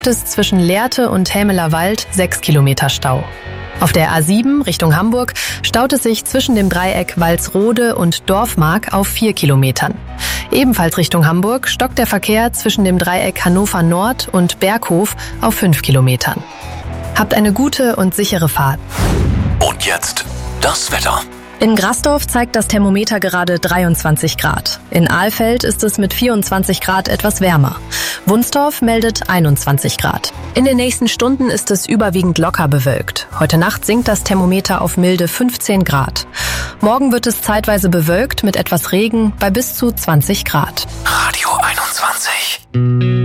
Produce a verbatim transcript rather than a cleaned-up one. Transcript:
Es zwischen Lehrte und Hämeler Wald sechs Kilometer Stau. Auf der A sieben Richtung Hamburg staut es sich zwischen dem Dreieck Walsrode und Dorfmark auf vier Kilometern. Ebenfalls Richtung Hamburg stockt der Verkehr zwischen dem Dreieck Hannover Nord und Berghof auf fünf Kilometern. Habt eine gute und sichere Fahrt. Und jetzt das Wetter. In Grasdorf zeigt das Thermometer gerade dreiundzwanzig Grad. In Alfeld ist es mit vierundzwanzig Grad etwas wärmer. Wunsdorf meldet einundzwanzig Grad. In den nächsten Stunden ist es überwiegend locker bewölkt. Heute Nacht sinkt das Thermometer auf milde fünfzehn Grad. Morgen wird es zeitweise bewölkt mit etwas Regen bei bis zu zwanzig Grad. Radio einundzwanzig.